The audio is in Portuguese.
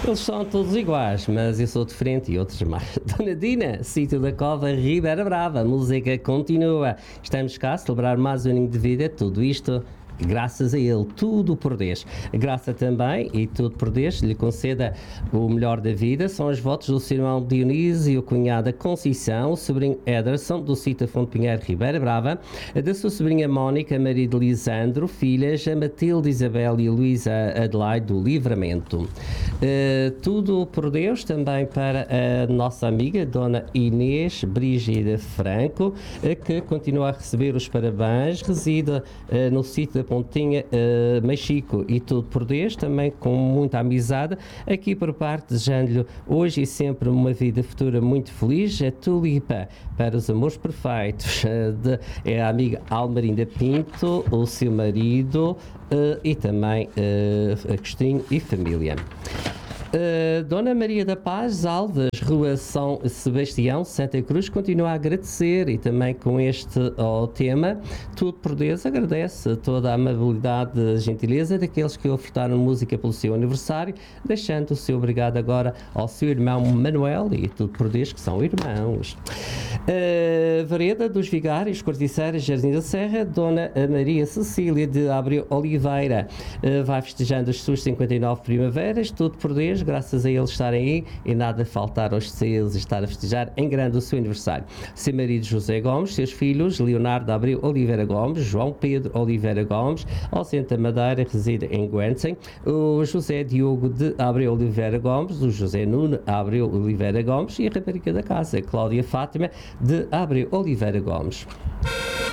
Eles são todos iguais, mas eu sou diferente e outros mais. Dona Dina, sítio da Cova, Ribeira Brava, a música continua. Estamos cá a celebrar mais um aninho de vida, tudo isto graças a ele, tudo por Deus. Graça também, e tudo por Deus, lhe conceda o melhor da vida, são os votos do seu irmão Dionísio, cunhada Conceição, o sobrinho Ederson, do sítio Fonte Pinheiro, Ribeira Brava, da sua sobrinha Mónica, Maria de Lisandro, filhas, a Matilde, Isabel e Luísa Adelaide, do Livramento. Tudo por Deus também para a nossa amiga, Dona Inês Brígida Franco, que continua a receber os parabéns, reside no sítio da Pontinha, Machico, e tudo por Deus, também com muita amizade, aqui por parte, desejando-lhe hoje e sempre uma vida futura muito feliz, a tulipa para os amores perfeitos, é a amiga Almarinda Pinto, o seu marido, e também Agostinho e família. Dona Maria da Paz Alves, Rua São Sebastião, Santa Cruz, continua a agradecer, e também com este tema, tudo por Deus, agradece toda a amabilidade e gentileza daqueles que ofertaram música pelo seu aniversário, deixando o seu obrigado agora ao seu irmão Manuel, e tudo por Deus, que são irmãos. Vereda dos Vigários, Corticeiras, Jardim da Serra, Dona Maria Cecília de Abreu Oliveira, vai festejando as suas 59 primaveras, tudo por Deus, graças a eles estarem aí e nada faltar aos seus, estar a festejar em grande o seu aniversário. Seu marido José Gomes, seus filhos Leonardo Abreu Oliveira Gomes, João Pedro Oliveira Gomes, ao centro da Madeira, reside em Guernsey, o José Diogo de Abreu Oliveira Gomes, o José Nuno Abreu Oliveira Gomes e a rapariga da casa, Cláudia Fátima de Abreu Oliveira Gomes.